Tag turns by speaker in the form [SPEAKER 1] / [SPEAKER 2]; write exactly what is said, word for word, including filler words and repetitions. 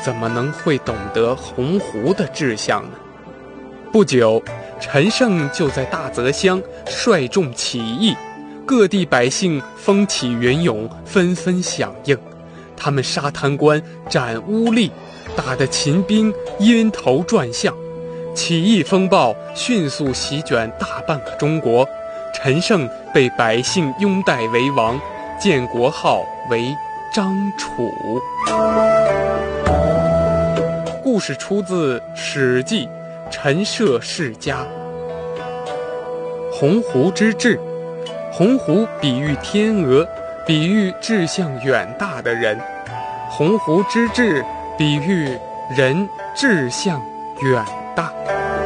[SPEAKER 1] 怎么能会懂得鸿鹄的志向呢？不久，陈胜就在大泽乡率众起义，各地百姓风起云涌，纷纷响应。他们杀贪官，斩污吏，打得秦兵晕头转向。起义风暴迅速席卷大半个中国，陈胜被百姓拥戴为王，建国号为张楚。故事出自《史记·陈涉世家》。鸿鹄之志，鸿鹄比喻天鹅，比喻志向远大的人；鸿鹄之志比喻人志向远